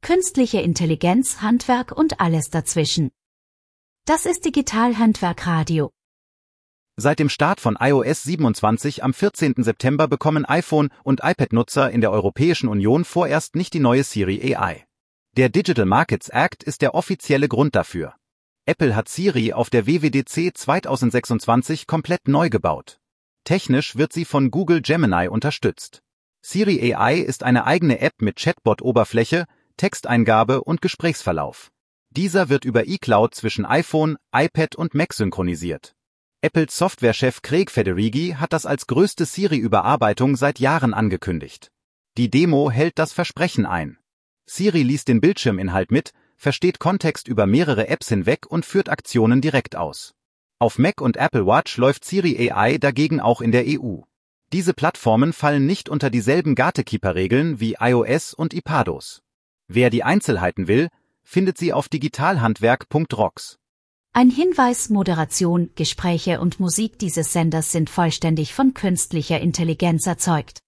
künstliche Intelligenz, Handwerk und alles dazwischen. Das ist Digital-Handwerk Radio. Seit dem Start von iOS 27 am 14. September bekommen iPhone- und iPad-Nutzer in der Europäischen Union vorerst nicht die neue Siri AI. Der Digital Markets Act ist der offizielle Grund dafür. Apple hat Siri auf der WWDC 2026 komplett neu gebaut. Technisch wird sie von Google Gemini unterstützt. Siri AI ist eine eigene App mit Chatbot-Oberfläche, Texteingabe und Gesprächsverlauf. Dieser wird über iCloud zwischen iPhone, iPad und Mac synchronisiert. Apples Softwarechef Craig Federighi hat das als größte Siri-Überarbeitung seit Jahren angekündigt. Die Demo hält das Versprechen ein. Siri liest den Bildschirminhalt mit, versteht Kontext über mehrere Apps hinweg und führt Aktionen direkt aus. Auf Mac und Apple Watch läuft Siri AI dagegen auch in der EU. Diese Plattformen fallen nicht unter dieselben Gatekeeper-Regeln wie iOS und iPadOS. Wer die Einzelheiten will, findet sie auf digitalhandwerk.rocks. Ein Hinweis: Moderation, Gespräche und Musik dieses Senders sind vollständig von künstlicher Intelligenz erzeugt.